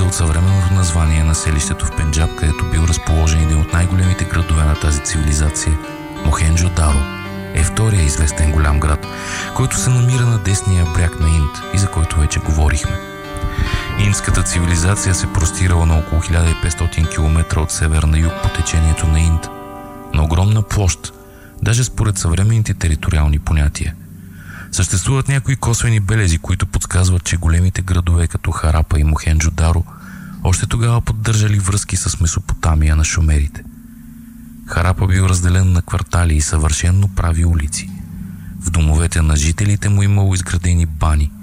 от съвременното название на селището в Пенджаб, където бил разположен един от най-големите градове на тази цивилизация – Мохенджо-Даро, е втория известен голям град, който се намира на десния бряг на Инд и за който вече говорихме. Индската цивилизация се простирала на около 1500 км от север на юг по течението на Инд, на огромна площ, даже според съвременните териториални понятия. Съществуват някои косвени белези, които подсказват, че големите градове като Харапа и Мохенджо-Даро още тогава поддържали връзки с Месопотамия на шумерите. Харапа бил разделен на квартали и съвършенно прави улици. В домовете на жителите му имало изградени бани,